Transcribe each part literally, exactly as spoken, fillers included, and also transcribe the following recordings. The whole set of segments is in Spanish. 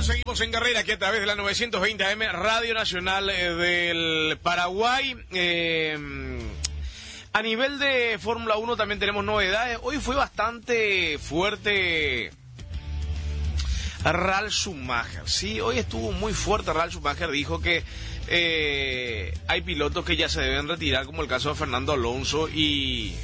Seguimos en carrera aquí a través de la novecientos veinte A M, Radio Nacional eh, del Paraguay. Eh, a nivel de Fórmula uno también tenemos novedades. Hoy fue bastante fuerte Ralf Schumacher. Sí, hoy estuvo muy fuerte Ralf Schumacher. Dijo que eh, hay pilotos que ya se deben retirar, como el caso de Fernando Alonso y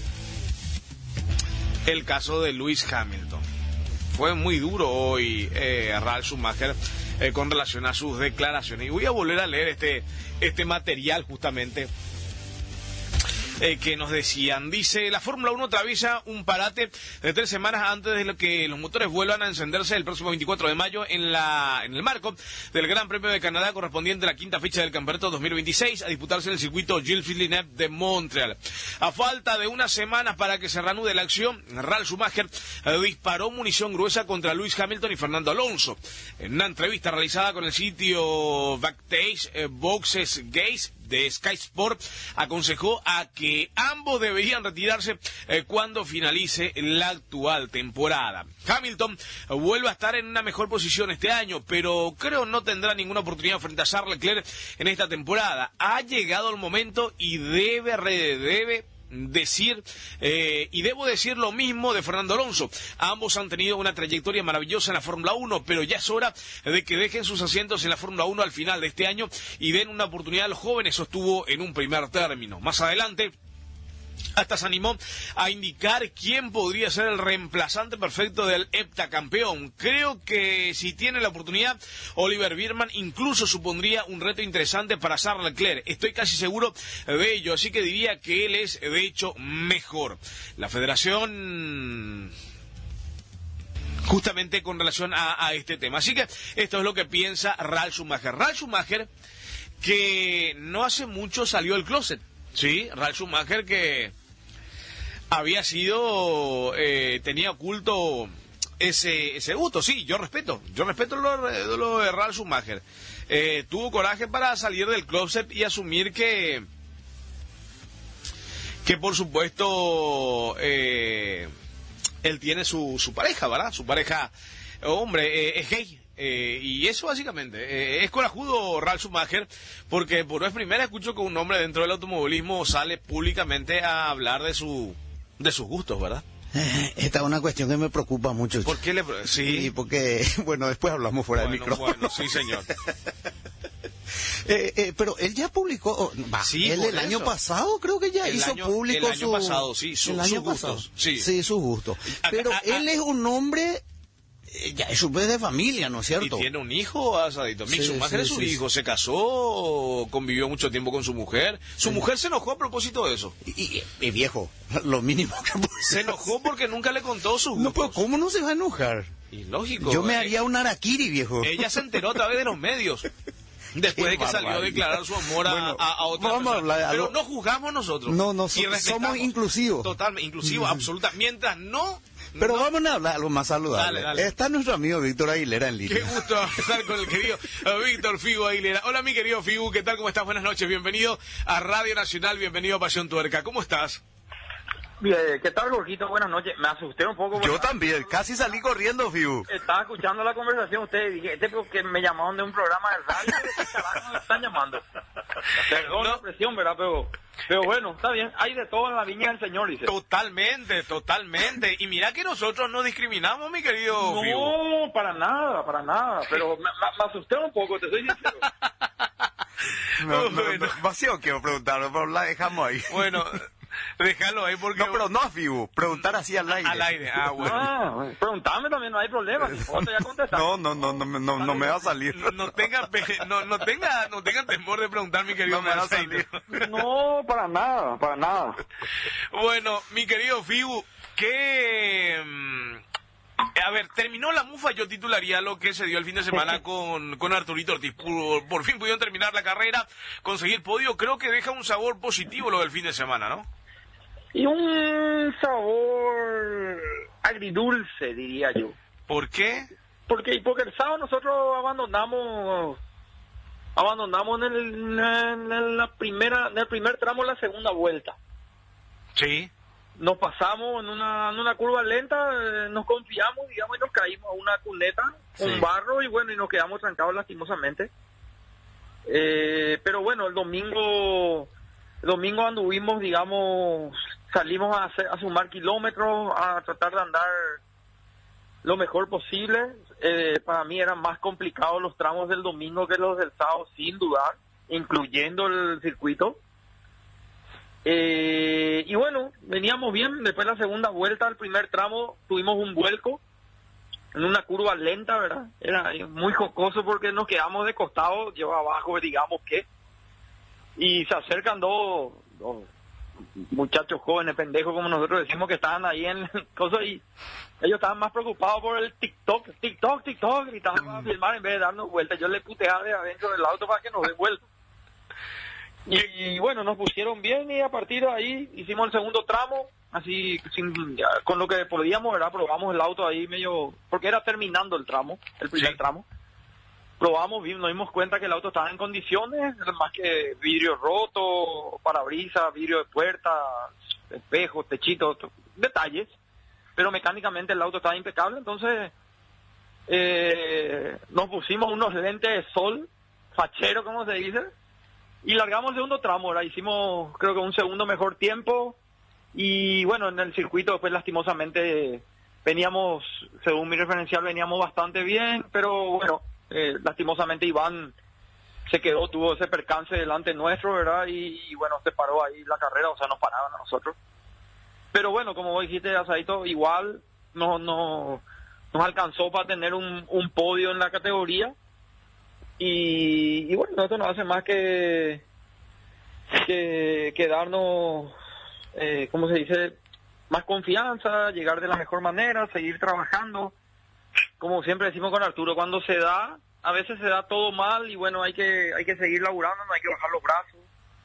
el caso de Lewis Hamilton. Fue muy duro hoy eh, Ralf Schumacher eh, con relación a sus declaraciones. Y voy a volver a leer este, este material justamente eh, que nos decían. Dice, la Fórmula uno atraviesa un parate de tres semanas antes de lo que los motores vuelvan a encenderse el próximo veinticuatro de mayo en la en el marco del Gran Premio de Canadá correspondiente a la quinta fecha del campeonato dos mil veintiséis a disputarse en el circuito Gilles Villeneuve de Montreal. A falta de unas semanas para que se reanude la acción, Ralf Schumacher eh, disparó munición gruesa contra Lewis Hamilton y Fernando Alonso. En una entrevista realizada con el sitio Backstage eh, Boxes Gates de Sky Sport, aconsejó a que ambos deberían retirarse eh, cuando finalice la actual temporada. Hamilton eh, vuelve a estar en una mejor posición este año, pero creo no tendrá ninguna oportunidad frente a Charles Leclerc en esta temporada. Ha llegado el momento y debe, debe decir, eh, y debo decir lo mismo de Fernando Alonso. Ambos han tenido una trayectoria maravillosa en la Fórmula uno, pero ya es hora de que dejen sus asientos en la Fórmula uno al final de este año y den una oportunidad a los jóvenes, sostuvo en un primer término. Más adelante, hasta se animó a indicar quién podría ser el reemplazante perfecto del heptacampeón. Creo que si tiene la oportunidad, Oliver Biermann incluso supondría un reto interesante para Charles Leclerc. Estoy casi seguro de ello, así que diría que él es, de hecho, mejor. La federación, justamente con relación a, a este tema. Así que esto es lo que piensa Ralf Schumacher. Ralf Schumacher, que no hace mucho salió del closet. Sí, Ralf Schumacher, que había sido, eh, tenía oculto ese ese gusto. Sí, yo respeto, yo respeto lo, lo de Ralf Schumacher. Eh, tuvo coraje para salir del closet y asumir que, que por supuesto, eh, él tiene su, su pareja, ¿verdad? Su pareja, hombre, eh, es gay. Eh, y eso básicamente, eh, es corajudo Ralf Schumacher, porque por vez primera escucho que un hombre dentro del automovilismo sale públicamente a hablar de su de sus gustos, ¿verdad? Esta es una cuestión que me preocupa mucho. ¿Por qué le...? Sí, sí porque, bueno, después hablamos fuera bueno, del micrófono. Bueno, sí, señor. eh, eh, pero él ya publicó, oh, bah, sí, él el eso. año pasado creo que ya el hizo año, público el año su... pasado, sí, su, el año sus pasado. gustos. Sí, sí sus gustos. Pero a, a, él es un hombre... Ya es un de familia, ¿no es cierto? Y tiene un hijo, Asadito. Mick sí, Schumacher sí, es su sí, hijo, sí. se casó, convivió mucho tiempo con su mujer. Su sí. mujer se enojó a propósito de eso. Y, y, y viejo, lo mínimo que puede se enojó porque nunca le contó sus gustos. No, pero ¿cómo no se va a enojar? Y lógico. Yo me eh. haría un harakiri, viejo. Ella se enteró a través de los medios. Después de que salió a declarar su amor a, bueno, a, a otra vamos persona. A hablar, Pero algo... no juzgamos nosotros. No, no, so, somos inclusivos. Totalmente, inclusivos, mm. absoluta. Mientras no... Pero no... vamos a hablar algo más saludable. Dale, dale. Está nuestro amigo Víctor Aguilera en línea. Qué gusto estar con el querido Víctor Figu Aguilera. Hola, mi querido Figu, ¿qué tal? ¿Cómo estás? Buenas noches, bienvenido a Radio Nacional, bienvenido a Pasión Tuerca. ¿Cómo estás? Bien, ¿qué tal, Jorgito? Buenas noches. Me asusté un poco. Yo también, casi salí corriendo, Fiu. Estaba escuchando la conversación ustedes y dije, este porque me llamaron de un programa de radio, ¿de qué carajo me están llamando? Perdón no. la presión, ¿verdad? Pero, pero bueno, está bien, hay de todo en la viña del Señor, dice. Totalmente, totalmente. Y mira que nosotros no discriminamos, mi querido No, Fiu. para nada, para nada, pero me, me, me asusté un poco, te soy sincero. No, no, bueno. no, vacío quiero preguntarlo, pero la dejamos ahí. Bueno... Déjalo ahí porque... No, pero no a Figu, preguntar así al aire. Al aire, ah, bueno. Ah, preguntame también, no hay problema. No, no, no, no, no, no, no me va a salir. No, no tenga, no, no tenga, no tenga temor de preguntar, mi querido. No me va a salir. No, para nada, para nada. Bueno, mi querido Figu, que... A ver, terminó la mufa, yo titularía lo que se dio el fin de semana con, con Arturito Ortiz. Por, por fin pudieron terminar la carrera, conseguir podio. Creo que deja un sabor positivo lo del fin de semana, ¿no? Y un sabor agridulce, diría yo. ¿Por qué? Porque, porque el sábado nosotros abandonamos abandonamos en el, en la primera, en el primer tramo de la segunda vuelta. Sí. nos pasamos en una, en una curva lenta, eh, nos confiamos, digamos, y nos caímos a una cuneta, Sí. un barro, y bueno, y nos quedamos trancados lastimosamente. Eh, pero bueno, el domingo, el domingo anduvimos, digamos, salimos a, hacer, a sumar kilómetros, a tratar de andar lo mejor posible. Eh, para mí eran más complicados los tramos del domingo que los del sábado, sin dudar, incluyendo el circuito. Eh, y bueno, veníamos bien. Después de la segunda vuelta, el primer tramo, tuvimos un vuelco en una curva lenta, ¿verdad? Era muy jocoso porque nos quedamos de costado, yo abajo, digamos que, y se acercan dos, dos muchachos jóvenes, pendejos, como nosotros decimos, que estaban ahí en cosas, y ellos estaban más preocupados por el TikTok, TikTok, TikTok, gritaban para filmar en vez de darnos vueltas. Yo le puteaba de adentro del auto para que nos den vueltas. Y, y bueno, nos pusieron bien, y a partir de ahí hicimos el segundo tramo, así sin, ya, con lo que podíamos, ¿verdad? Probamos el auto ahí medio, porque era terminando el tramo, el primer Sí. tramo. Probamos, vimos, nos dimos cuenta que el auto estaba en condiciones, más que vidrio roto, parabrisas, vidrio de puerta, espejos, techitos, detalles, pero mecánicamente el auto estaba impecable. Entonces eh, nos pusimos unos lentes de sol, fachero, como se dice, y largamos el segundo tramo. Ahora hicimos, creo que un segundo mejor tiempo, y bueno, en el circuito después lastimosamente veníamos, según mi referencial, veníamos bastante bien, pero bueno, eh, lastimosamente Iván se quedó, tuvo ese percance delante nuestro, ¿verdad? Y, y bueno, se paró ahí la carrera, o sea, nos paraban a nosotros. Pero bueno, como vos dijiste, Asadito, igual no, no, nos alcanzó para tener un, un podio en la categoría. Y, y bueno, esto no hace más que, que, que darnos, eh, ¿cómo se dice?, más confianza, llegar de la mejor manera, seguir trabajando. Como siempre decimos con Arturo, cuando se da, a veces se da todo mal, y bueno, hay que hay que seguir laburando, no hay que bajar los brazos.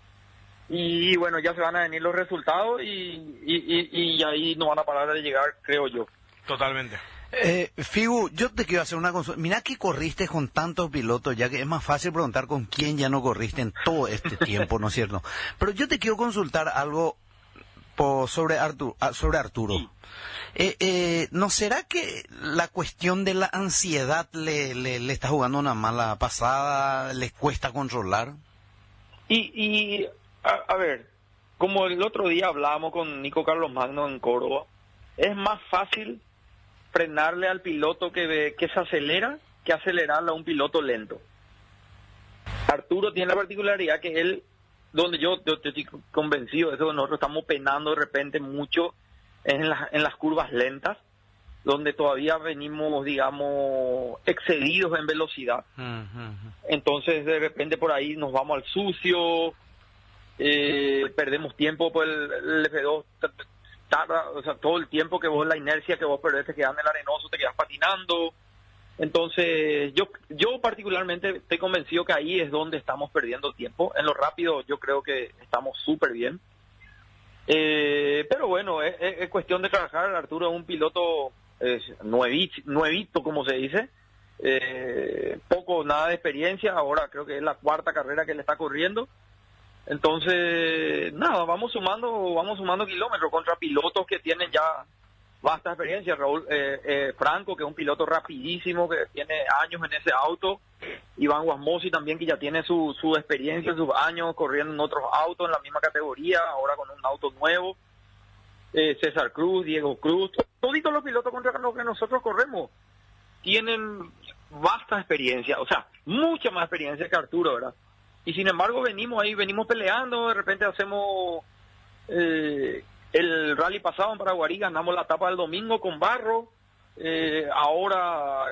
Y bueno, ya se van a venir los resultados, y, y, y, y ahí no van a parar de llegar, creo yo. Totalmente. Eh, Figu, yo te quiero hacer una consulta. Mira que corriste con tantos pilotos, ya que es más fácil preguntar con quién ya no corriste en todo este tiempo, ¿no es cierto? Pero yo te quiero consultar algo por, sobre, Arturo, sobre Arturo. Eh, eh, ¿No será que la cuestión de la ansiedad le, le, le está jugando una mala pasada, le cuesta controlar? Y, y a, a ver, como el otro día hablábamos con Nico Carlos Magno en Córdoba, es más fácil frenarle al piloto que, que se acelera que acelerarle a un piloto lento. Arturo tiene la particularidad que él, donde yo, yo, yo estoy convencido de eso, nosotros estamos penando de repente mucho en las, en las curvas lentas, donde todavía venimos, digamos, excedidos en velocidad. Uh-huh. Entonces, de repente por ahí nos vamos al sucio, eh, perdemos tiempo, pues el, el F dos tarda, o sea, todo el tiempo que vos, la inercia que vos perdés, te quedas en el arenoso, te quedas patinando. Entonces, yo yo particularmente estoy convencido que ahí es donde estamos perdiendo tiempo. En lo rápido yo creo que estamos súper bien. Eh, pero bueno, es, es cuestión de trabajar. Arturo es un piloto eh, nuevito, nuevito, como se dice. Eh, poco, nada de experiencia. Ahora creo que es la cuarta carrera que le está corriendo. Entonces, nada, vamos sumando vamos sumando kilómetros contra pilotos que tienen ya vasta experiencia. Raúl eh, eh, Franco, que es un piloto rapidísimo, que tiene años en ese auto. Iván Guasmosi también, que ya tiene su, su experiencia, sus años corriendo en otros autos en la misma categoría, ahora con un auto nuevo. Eh, César Cruz, Diego Cruz, todos los pilotos contra los que nosotros corremos tienen vasta experiencia, o sea, mucha más experiencia que Arturo, ¿verdad? Y sin embargo venimos ahí, venimos peleando, de repente hacemos eh, el rally pasado en Paraguarí, ganamos la etapa del domingo con barro, eh, ahora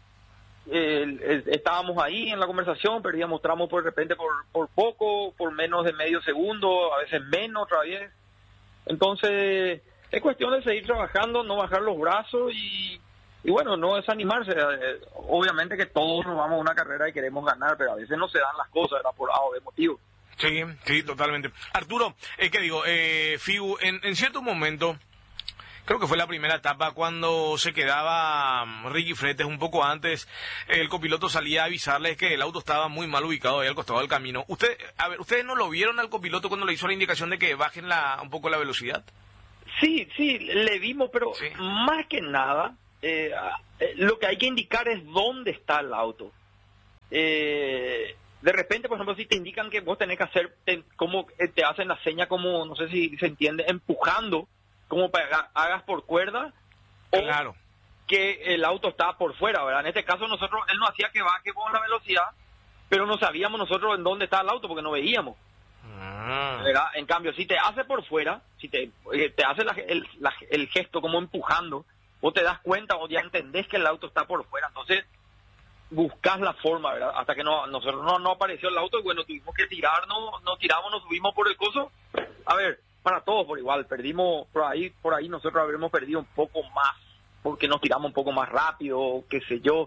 eh, eh, estábamos ahí en la conversación, perdíamos tramos por de repente por, por poco, por menos de medio segundo, a veces menos otra vez. Entonces es cuestión de seguir trabajando, no bajar los brazos y Y bueno, no desanimarse. Eh, obviamente que todos nos vamos a una carrera y queremos ganar, pero a veces no se dan las cosas, ¿verdad? Por A o B motivo. Sí, sí, totalmente. Arturo, eh, ¿qué digo? Eh, Figu, en, en cierto momento, creo que fue la primera etapa cuando se quedaba Ricky Fretes un poco antes, el copiloto salía a avisarles que el auto estaba muy mal ubicado ahí al costado del camino. Usted, a ver, ¿ustedes no lo vieron al copiloto cuando le hizo la indicación de que bajen la, un poco la velocidad? Sí, sí, le vimos, pero Sí. más que nada, eh, eh, lo que hay que indicar es dónde está el auto. Eh, de repente, por ejemplo, si te indican que vos tenés que hacer, te, como eh, te hacen la seña como, no sé si se entiende, empujando, como para que hagas por cuerda, o Claro. que el auto está por fuera, ¿verdad? En este caso nosotros, él nos hacía que baje con la velocidad, pero no sabíamos nosotros en dónde está el auto porque no veíamos. Ah. ¿Verdad? En cambio, si te hace por fuera, si te, eh, te hace la- el, la- el gesto como empujando, vos te das cuenta o ya entendés que el auto está por fuera, entonces buscas la forma, ¿verdad? Hasta que no, nosotros no, no apareció el auto y bueno, tuvimos que tirarnos, nos tiramos, nos subimos por el coso. A ver, para todos por igual, perdimos por ahí, por ahí nosotros habremos perdido un poco más, porque nos tiramos un poco más rápido, qué sé yo,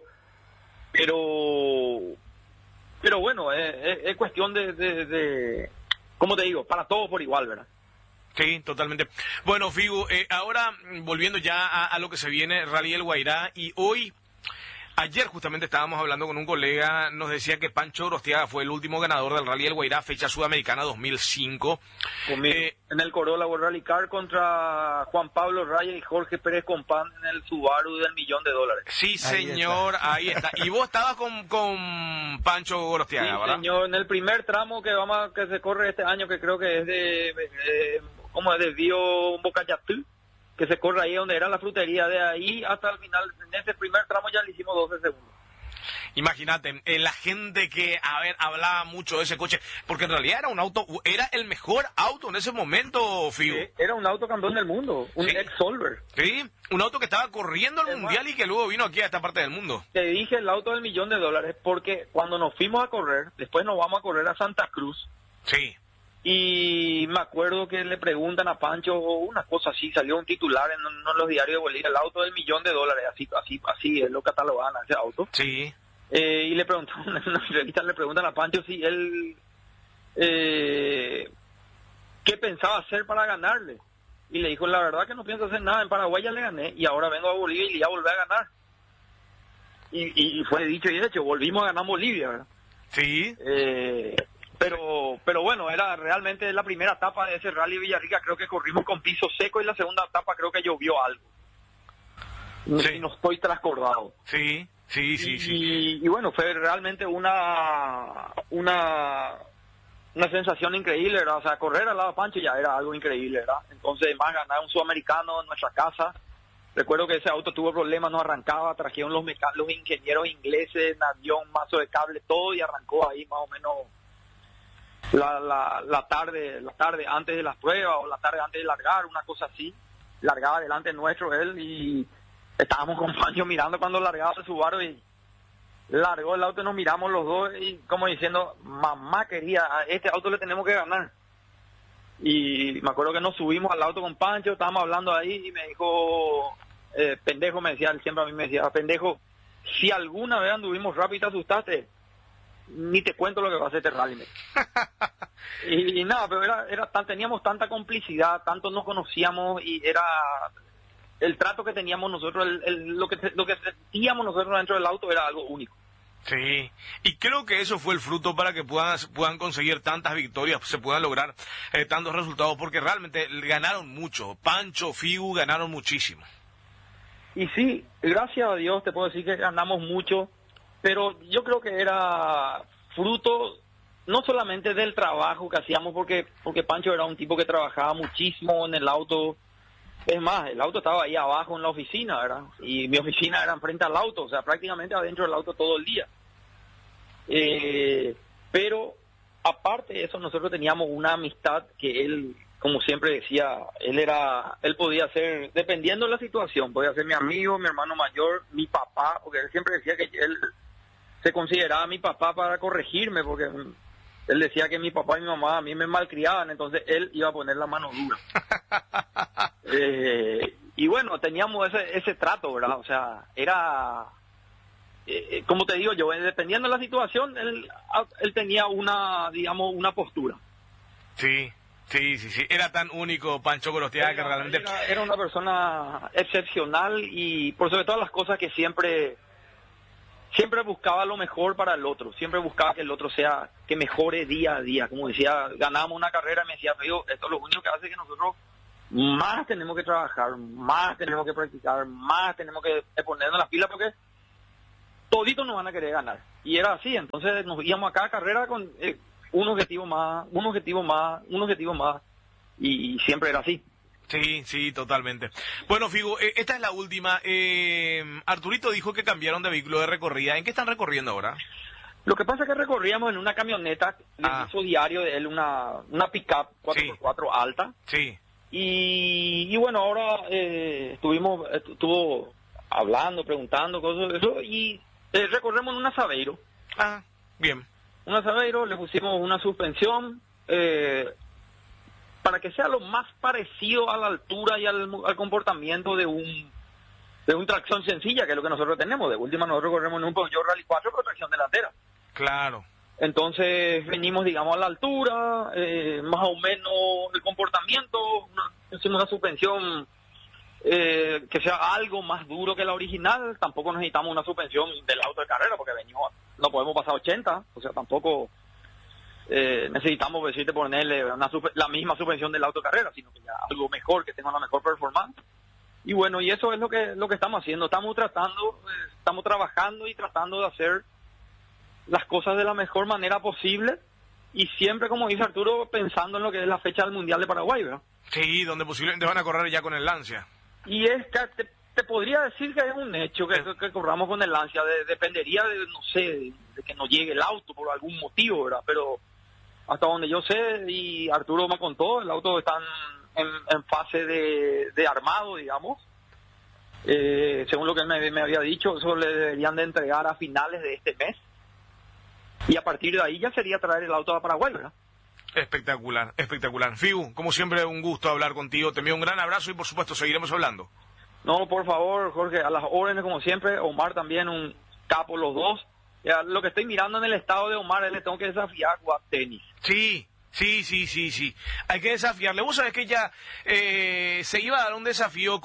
pero pero bueno, es, es- es cuestión de, de, de, ¿cómo te digo? Para todos por igual, ¿verdad? Sí, totalmente. Bueno, Figu, eh, ahora mm, volviendo ya a, a lo que se viene, Rally El Guairá, y hoy, ayer justamente estábamos hablando con un colega, nos decía que Pancho Gorostiaga fue el último ganador del Rally El Guairá, fecha sudamericana dos mil cinco. Conmigo, Eh, en el Corolla World Rally Car contra Juan Pablo Raya y Jorge Pérez Compán en el Subaru del millón de dólares. Sí, señor, ahí está. Y vos estabas con, con Pancho Sí, Gorostiaga, ¿verdad? señor, en el primer tramo que vamos a- que se corre este año, que creo que es de, eh, ¿cómo es? Desvío Bocayatú, que se corre ahí donde era la frutería, de ahí hasta el final, en ese primer tramo ya le hicimos doce segundos. Imagínate, eh, la gente que, a ver, hablaba mucho de ese coche, porque en realidad era un auto, era el mejor auto en ese momento, Figu. Eh, Era un auto campeón del mundo, un Sí. ex-Solver. Sí, un auto que estaba corriendo el Es mundial más, y que luego vino aquí a esta parte del mundo. Te dije el auto del millón de dólares porque cuando nos fuimos a correr, después nos vamos a correr a Santa Cruz, Sí, y me acuerdo que le preguntan a Pancho una cosa así, salió un titular en uno de los diarios de Bolivia, el auto del millón de dólares, así así así es lo catalogan a ese auto. sí. Eh, y le preguntan, en una entrevista le preguntan a Pancho si él eh, qué pensaba hacer para ganarle, y le dijo, la verdad que no pienso hacer nada, en Paraguay ya le gané y ahora vengo a Bolivia y ya volví a ganar. Y, y, y fue dicho y hecho, volvimos a ganar Bolivia, ¿verdad? Sí, Eh, pero pero bueno, era realmente la primera etapa de ese Rally Villarrica, creo que corrimos con piso seco, y la segunda etapa creo que llovió algo. No, Sí. no estoy trascordado. sí, sí, sí, y, sí. y bueno, fue realmente una una una sensación increíble, ¿verdad? O sea, correr al lado de Pancho ya era algo increíble, ¿verdad? Entonces, más ganar un sudamericano en nuestra casa. Recuerdo que ese auto tuvo problemas, no arrancaba, trajeron los meca- los ingenieros ingleses, avión, mazo de cable, todo, y arrancó ahí más o menos la, la, la tarde la tarde antes de las pruebas, o la tarde antes de largar, una cosa así. Largaba delante nuestro él, y estábamos con Pancho mirando cuando largaba el Subaru, y largó el auto y nos miramos los dos, y como diciendo, mamá quería, a este auto le tenemos que ganar. Y me acuerdo que nos subimos al auto con Pancho, estábamos hablando ahí, y me dijo, eh, pendejo, me decía, él siempre a mí me decía, pendejo, si alguna vez anduvimos rápido y te asustaste, ni te cuento lo que va a hacer este rally. me dijo. y, y nada, pero era, era tan, teníamos tanta complicidad, tanto nos conocíamos, y era el trato que teníamos nosotros, el, el- lo que lo que sentíamos nosotros dentro del auto era algo único. Sí, y creo que eso fue el fruto para que puedan, puedan conseguir tantas victorias, se puedan lograr eh, tantos resultados, porque realmente ganaron mucho. Pancho, Figu ganaron muchísimo. Y sí, gracias a Dios te puedo decir que ganamos mucho, pero yo creo que era fruto no solamente del trabajo que hacíamos, porque porque Pancho era un tipo que trabajaba muchísimo en el auto. Es más, el auto estaba ahí abajo en la oficina, ¿verdad? Y mi oficina era enfrente al auto, o sea, prácticamente adentro del auto todo el día. Eh, pero aparte de eso, nosotros teníamos una amistad que él, como siempre decía, él era, él podía ser, dependiendo de la situación, podía ser mi amigo, mi hermano mayor, mi papá, porque él siempre decía que él se consideraba mi papá para corregirme, porque él decía que mi papá y mi mamá a mí me malcriaban, entonces él iba a poner la mano dura. Eh, y bueno, teníamos ese ese trato, ¿verdad? O sea, era, eh, como te digo yo, dependiendo de la situación, él, él tenía una, digamos, una postura. Sí, sí, sí, sí. Era tan único Pancho Gorostiaga que Era, realmente... era, era una persona excepcional, y por sobre todas las cosas que siempre siempre buscaba lo mejor para el otro, siempre buscaba que el otro sea, que mejore día a día. Como decía, ganábamos una carrera y me decía, pero esto es lo único que hace que nosotros más tenemos que trabajar, más tenemos que practicar, más tenemos que ponernos las pilas porque toditos nos van a querer ganar. Y era así, entonces nos íbamos a cada carrera con eh, un objetivo más, un objetivo más, un objetivo más, y, y siempre era así. Sí, sí, totalmente. Bueno, Figu, eh, esta es la última. Eh, Arturito dijo que cambiaron de vehículo de recorrida. ¿En qué están recorriendo ahora? Lo que pasa es que recorríamos en una camioneta de Ah. uso diario de él, una, una pick-up cuatro por cuatro alta. Sí. Y, y bueno, ahora eh, estuvimos, estuvo hablando, preguntando cosas de eso, y eh, recorremos en una Saveiro. Ah, bien. Una Saveiro, le pusimos una suspensión eh, para que sea lo más parecido a la altura y al, al comportamiento de un de un tracción sencilla, que es lo que nosotros tenemos. De última nosotros corremos en un Peugeot Rally cuatro con tracción delantera. Claro. Entonces venimos, digamos, a la altura, eh, más o menos el comportamiento, una, hicimos una suspensión eh, que sea algo más duro que la original. Tampoco necesitamos una suspensión del auto de carrera porque venimos, no podemos pasar ochenta, o sea, tampoco eh, necesitamos decirte ponerle una, la misma suspensión del auto de carrera, sino que ya algo mejor, que tenga la mejor performance. Y bueno, y eso es lo que lo que estamos haciendo, estamos tratando, eh, estamos trabajando y tratando de hacer las cosas de la mejor manera posible, y siempre, como dice Arturo, pensando en lo que es la fecha del Mundial de Paraguay, ¿verdad? Sí, donde posiblemente van a correr ya con el Lancia. Y es que te, te podría decir que es un hecho que, que, que corramos con el Lancia, de, dependería de, no sé, de, de que no llegue el auto por algún motivo, ¿verdad? Pero hasta donde yo sé, y Arturo me contó, el auto está en, en fase de, de armado, digamos. Eh, según lo que él me, me había dicho, eso le deberían de entregar a finales de este mes. Y a partir de ahí ya sería traer el auto a Paraguay, ¿verdad? Espectacular, espectacular. Figu, como siempre, un gusto hablar contigo. Te envío un gran abrazo y, por supuesto, seguiremos hablando. No, por favor, Jorge, a las órdenes como siempre. Omar también, un capo los dos. Ya, lo que estoy mirando en el estado de Omar, él le tengo que desafiar a jugar tenis. Sí, sí, sí, sí, sí. Hay que desafiarle. Vos sabés que ya eh, se iba a dar un desafío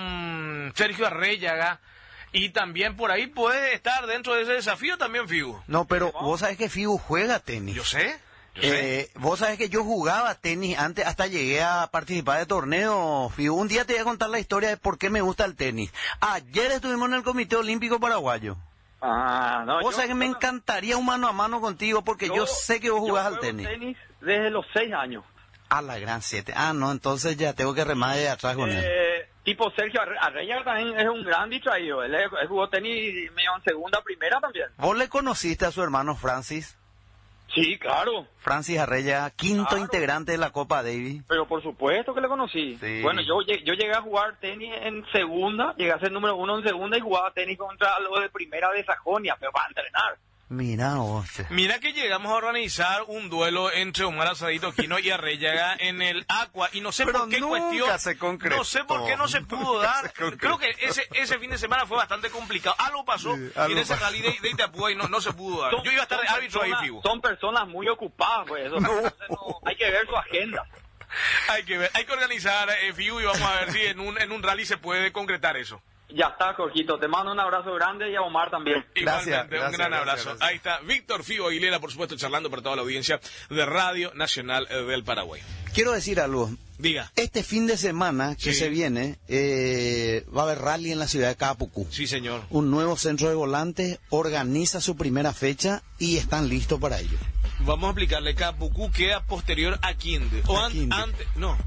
con Sergio Arrellaga. Y también por ahí puede estar dentro de ese desafío también Figu. No, pero vos sabés que Figu juega tenis. Yo sé, yo sé. Eh, vos sabés que yo jugaba tenis antes, hasta llegué a participar de torneos. Figu, un día te voy a contar la historia de por qué me gusta el tenis. Ayer estuvimos en el Comité Olímpico Paraguayo. Ah, no. Vos yo, sabés que me encantaría un mano a mano contigo porque yo, yo sé que vos jugás al tenis. tenis desde los seis años. A la gran siete. Ah, no, entonces ya tengo que remar de atrás con eh, él. Tipo Sergio Arrellaga también es un gran distraído. Él, él jugó tenis medio en segunda, primera también. ¿Vos le conociste a su hermano Francis? Sí, claro. Francis Arrellaga, quinto Claro. integrante de la Copa Davis. Pero por supuesto que le conocí. Sí. Bueno, yo, lle- yo llegué a jugar tenis en segunda, llegué a ser número uno en segunda y jugaba tenis contra los de primera de Sajonia, pero para entrenar. Mira vos. Mira que llegamos a organizar un duelo entre Omar Asadito Quino y Arrellaga en el Aqua y no sé Pero por qué nunca cuestión se concretó. no sé por qué no se pudo Nunca dar. se concretó. Creo que ese ese fin de semana fue bastante complicado. Algo pasó Sí, algo en ese pasó. rally de, de Itapúa y no, no se pudo dar. Son- Yo iba a estar de son árbitro ahí, personas- Figu. Son personas muy ocupadas, pues. Eso, entonces no- hay que ver su agenda. Hay que ver, hay que organizar eh, Figu y vamos a ver si en un en un rally se puede concretar eso. Ya está, Jorgito. Te mando un abrazo grande y a Omar también. Gracias, Igualmente, un gracias, gran gracias, abrazo. gracias. Ahí está Víctor Figu Aguilera, por supuesto, charlando para toda la audiencia de Radio Nacional eh, del Paraguay. Quiero decir algo. Diga. Este fin de semana que Sí. se viene, eh, va a haber rally en la ciudad de Capucú. Sí, señor. Un nuevo centro de volantes organiza su primera fecha y están listos para ello. Vamos a explicarle, Capucú queda posterior a Quinde. O A an- Quinde. antes, no,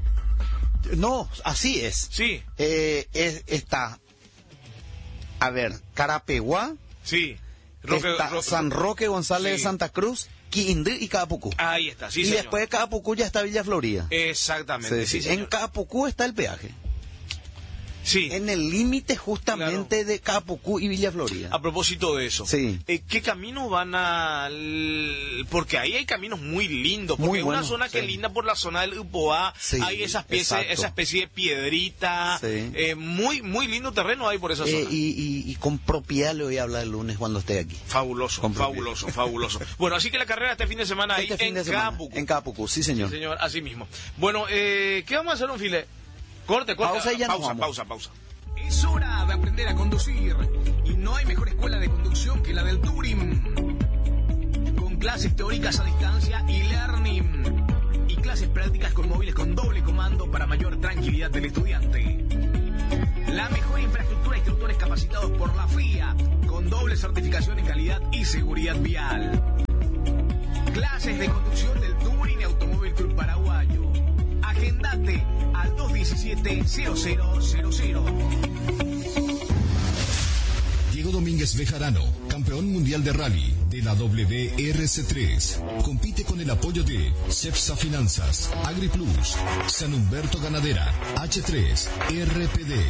No, así es. sí, Eh, es- está, a ver, Carapeguá, sí. Roque- está Ro- San Roque González Sí. de Santa Cruz, Quindí y Capucú. Ahí está, sí, y señor. después de Capucú ya está Villa Florida. Exactamente, sí, Sí, sí. En señor. Capucú está el peaje. Sí. En el límite justamente de Capucú y Villa Florida. A propósito de eso, Sí. eh, ¿qué caminos van a...? l- Porque ahí hay caminos muy lindos, porque Muy es una buenos, zona que es sí. linda por la zona del Upoa, Sí, hay esa especie, exacto. esa especie de piedrita, Sí. eh, muy muy lindo terreno hay por esa Eh, zona. y, y- y con propiedad le voy a hablar el lunes cuando esté aquí. Fabuloso, Con propiedad. fabuloso, fabuloso. Bueno, así que la carrera este fin de semana ahí Este fin en de semana, Capucú. en Capucú, sí señor. Sí, señor, así mismo. Bueno, eh, ¿qué vamos a hacer, un file? Corte, corte. Pausa y ya nos pausa, vamos. pausa, pausa. Es hora de aprender a conducir y no hay mejor escuela de conducción que la del Turing. Con clases teóricas a distancia y learning. Y clases clases prácticas con móviles con doble comando para mayor tranquilidad del estudiante. La mejor infraestructura, instructores capacitados por la F I A, con doble certificación en calidad y seguridad vial. Clases de conducción del Touring Automóvil Club Paraguayo. Agendate al dos diecisiete cero cero cero cero. Diego Domínguez Bejarano, campeón mundial de rally de la W R C tres. Compite con el apoyo de Cepsa Finanzas, AgriPlus, San Humberto Ganadera, H tres, R P D.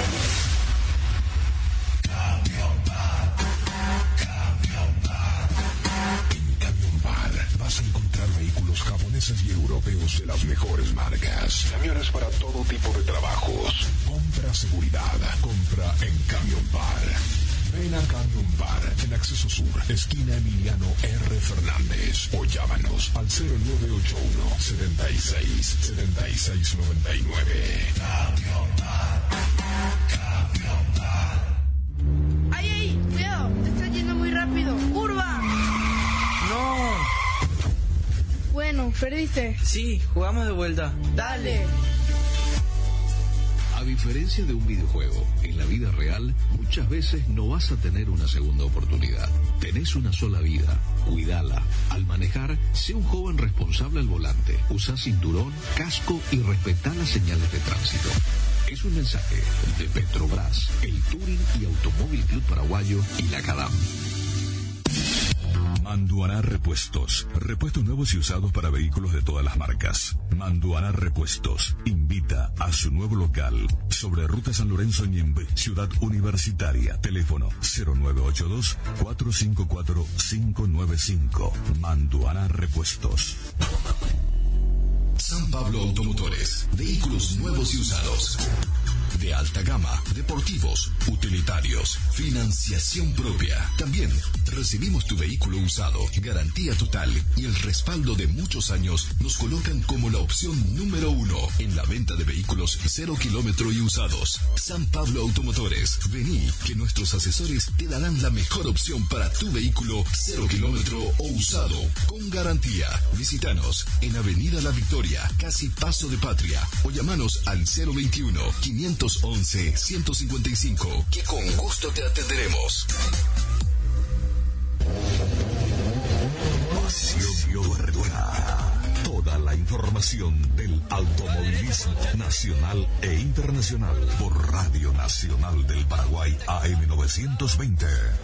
Camión Bar. Camión Bar. En Camión Bar vas a encontrar vehículos japoneses y europeos de las mejores marcas. Camiones para todo tipo de trabajos. Compra seguridad. Compra en Camión Bar. Ven a Camión Bar, en Acceso Sur, esquina Emiliano R. Fernández. O llámanos al cero nueve ocho uno, setenta y seis, setenta y seis noventa y nueve. Camión Bar. Camión Bar. ¡Ay, ay! ¡Cuidado! ¡Te estás yendo muy rápido! ¡Curva! ¡No! Bueno, perdiste. Sí, jugamos de vuelta. Dale. A diferencia de un videojuego, en la vida real, muchas veces no vas a tener una segunda oportunidad. Tenés una sola vida, cuídala. Al manejar, sé un joven responsable al volante. Usa cinturón, casco y respetá las señales de tránsito. Es un mensaje de Petrobras, el Touring y Automóvil Club Paraguayo y la CADAM. Manduaná Repuestos. Repuestos nuevos y usados para vehículos de todas las marcas. Manduaná Repuestos invita a su nuevo local sobre Ruta San Lorenzo Ñembe, Ciudad Universitaria. Teléfono cero nueve ocho dos, cuatro cinco cuatro, cinco nueve cinco. Manduaná Repuestos. San Pablo Automotores. Vehículos nuevos y usados. De alta gama, deportivos, utilitarios, financiación propia. También recibimos tu vehículo usado, garantía total y el respaldo de muchos años nos colocan como la opción número uno en la venta de vehículos cero kilómetro y usados. San Pablo Automotores. Vení, que nuestros asesores te darán la mejor opción para tu vehículo cero kilómetro o usado, con garantía. Visítanos en Avenida La Victoria, casi Paso de Patria, o llamanos al cero veintiuno, quinientos once, ciento cincuenta y cinco, que con gusto te atenderemos. Pasión Verdura. Toda la información del automovilismo nacional e internacional por Radio Nacional del Paraguay A M novecientos veinte.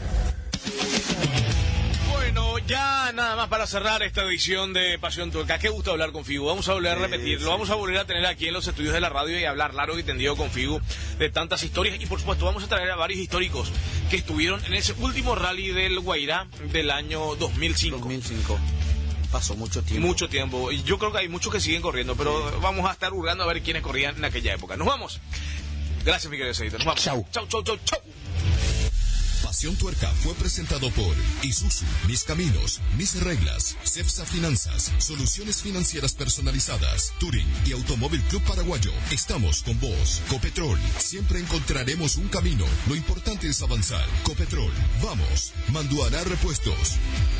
Bueno, ya nada más para cerrar esta edición de Pasión Tuerca. Qué gusto hablar con Figu. Vamos a volver a repetirlo. Vamos a volver a tener aquí en los estudios de la radio y hablar largo y tendido con Figu de tantas historias. Y por supuesto vamos a traer a varios históricos que estuvieron en ese último rally del Guairá del año dos mil cinco. dos mil cinco. Pasó mucho tiempo. Mucho tiempo. Y yo creo que hay muchos que siguen corriendo, pero sí, vamos a estar hurgando a ver quiénes corrían en aquella época. Nos vamos. Gracias, mi querido Seguito. Nos vamos. Chau. Chau, chau, chau, chau. Pasión Tuerca fue presentado por Isuzu, Mis Caminos, Mis Reglas, Cepsa Finanzas, Soluciones Financieras Personalizadas, Touring y Automóvil Club Paraguayo. Estamos con vos. Copetrol, siempre encontraremos un camino. Lo importante es avanzar. Copetrol, vamos. Manduaná Repuestos.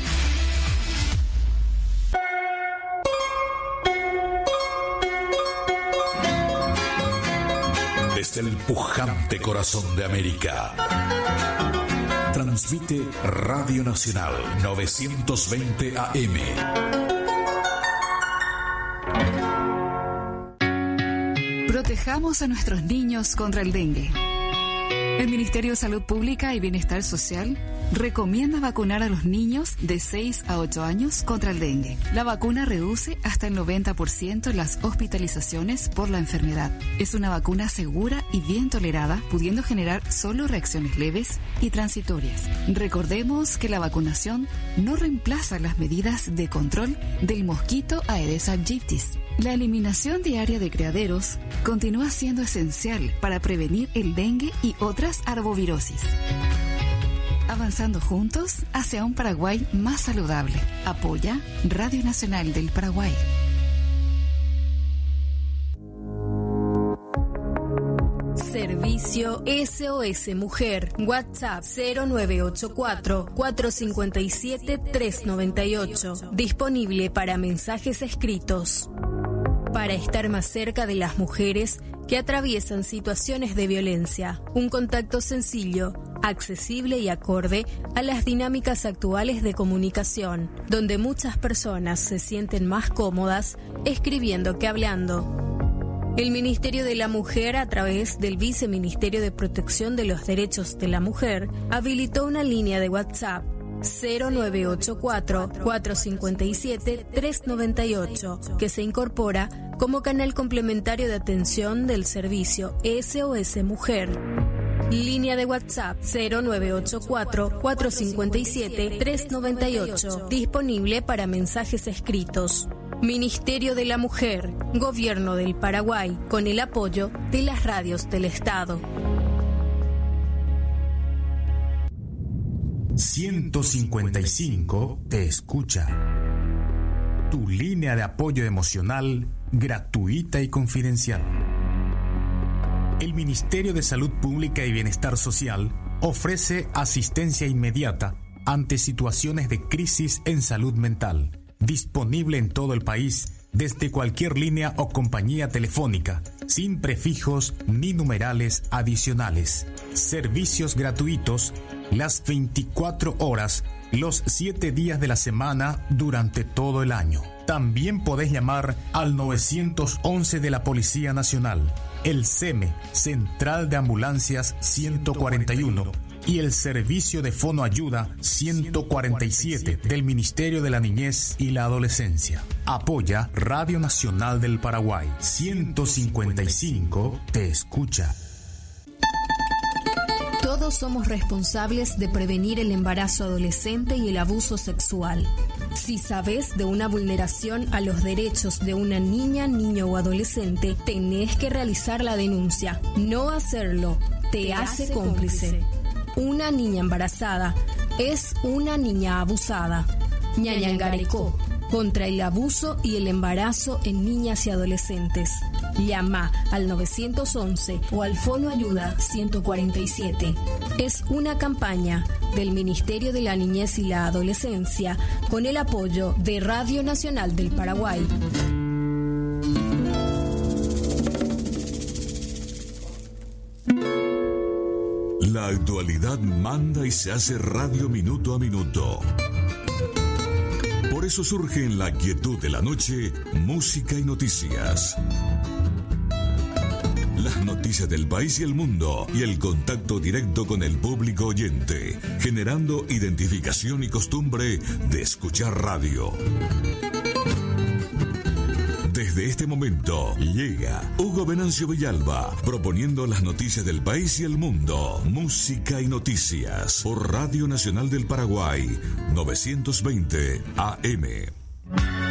Desde el pujante corazón de América, transmite Radio Nacional novecientos veinte A M. Protejamos a nuestros niños contra el dengue. El Ministerio de Salud Pública y Bienestar Social recomienda vacunar a los niños de seis a ocho años contra el dengue. La vacuna reduce hasta el noventa por ciento las hospitalizaciones por la enfermedad. Es una vacuna segura y bien tolerada, pudiendo generar solo reacciones leves y transitorias. Recordemos que la vacunación no reemplaza las medidas de control del mosquito Aedes aegyptis. La eliminación diaria de criaderos continúa siendo esencial para prevenir el dengue y otras arbovirosis. Avanzando juntos hacia un Paraguay más saludable. Apoya Radio Nacional del Paraguay. Servicio S O S Mujer. WhatsApp cero nueve ocho cuatro, cuatro cinco siete, tres nueve ocho. Disponible para mensajes escritos. para estar más cerca de las mujeres que atraviesan situaciones de violencia. Un contacto sencillo, accesible y acorde a las dinámicas actuales de comunicación, donde muchas personas se sienten más cómodas escribiendo que hablando. El Ministerio de la Mujer, a través del Viceministerio de Protección de los Derechos de la Mujer, habilitó una línea de WhatsApp cero nueve ocho cuatro, cuatro cinco siete, tres nueve ocho, que se incorpora como canal complementario de atención del servicio S O S Mujer. Línea de WhatsApp cero nueve ocho cuatro, cuatro cinco siete, tres nueve ocho, disponible para mensajes escritos. Ministerio de la Mujer, Gobierno del Paraguay, con el apoyo de las radios del Estado. ciento cincuenta y cinco te escucha. Tu línea de apoyo emocional gratuita y confidencial. El Ministerio de Salud Pública y Bienestar Social ofrece asistencia inmediata ante situaciones de crisis en salud mental, disponible en todo el país desde cualquier línea o compañía telefónica, sin prefijos ni numerales adicionales. Servicios gratuitos las veinticuatro horas, los siete días de la semana durante todo el año. También podés llamar al nueve once de la Policía Nacional, el C E M E, Central de Ambulancias ciento cuarenta y uno, y el Servicio de Fono Ayuda ciento cuarenta y siete del Ministerio de la Niñez y la Adolescencia. Apoya Radio Nacional del Paraguay. ciento cincuenta y cinco te escucha. Todos somos responsables de prevenir el embarazo adolescente y el abuso sexual. Si sabes de una vulneración a los derechos de una niña, niño o adolescente, tenés que realizar la denuncia. No hacerlo te hace cómplice. Una niña embarazada es una niña abusada. Ñañangarecó, contra el abuso y el embarazo en niñas y adolescentes. Llama al nueve once o al Fono Ayuda ciento cuarenta y siete. Es una campaña del Ministerio de la Niñez y la Adolescencia con el apoyo de Radio Nacional del Paraguay. La actualidad manda y se hace radio minuto a minuto. Por eso surge en la quietud de la noche música y noticias. Las noticias del país y el mundo y el contacto directo con el público oyente, generando identificación y costumbre de escuchar radio. Desde este momento llega Hugo Venancio Villalba proponiendo las noticias del país y el mundo. Música y noticias por Radio Nacional del Paraguay, novecientos veinte A M.